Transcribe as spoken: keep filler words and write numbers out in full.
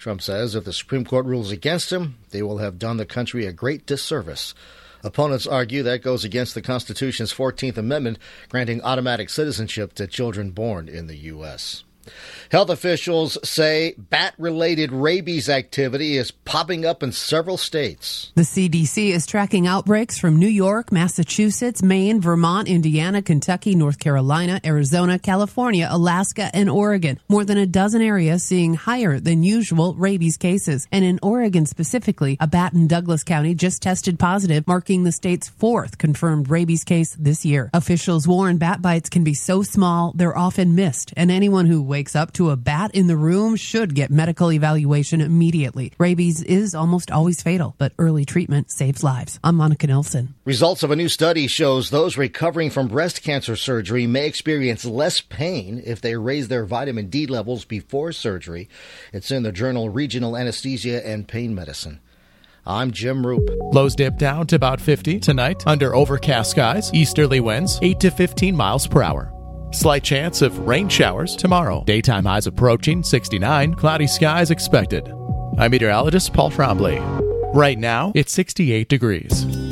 Trump says if the Supreme Court rules against him, they will have done the country a great disservice. Opponents argue that goes against the Constitution's fourteenth Amendment, granting automatic citizenship to children born in the U S Health officials say bat-related rabies activity is popping up in several states. The C D C is tracking outbreaks from New York, Massachusetts, Maine, Vermont, Indiana, Kentucky, North Carolina, Arizona, California, Alaska, and Oregon. More than a dozen areas seeing higher than usual rabies cases. And in Oregon specifically, a bat in Douglas County just tested positive, marking the state's fourth confirmed rabies case this year. Officials warn bat bites can be so small they're often missed, and anyone who wakes up to a bat in the room should get medical evaluation immediately. Rabies is almost always fatal, but early treatment saves lives. I'm Monica Nilsson. Results of a new study shows those recovering from breast cancer surgery may experience less pain if they raise their vitamin D levels before surgery. It's in the journal Regional Anesthesia and Pain Medicine. I'm Jim Roop. Lows dip down to about fifty tonight under overcast skies. Easterly winds eight to fifteen miles per hour. Slight chance of rain showers tomorrow. Daytime highs approaching sixty-nine. Cloudy skies expected. I'm meteorologist Paul Trombley. Right now, it's sixty-eight degrees.